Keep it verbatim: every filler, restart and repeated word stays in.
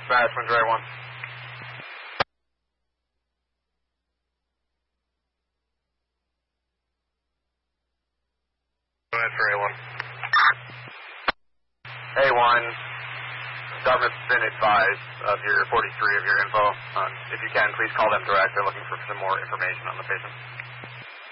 Dispatch, Windsor A one. Windsor A one. A one, government's been advised of your forty-three of your info. Um, if you can, please call them direct. They're looking for some more information on the patient.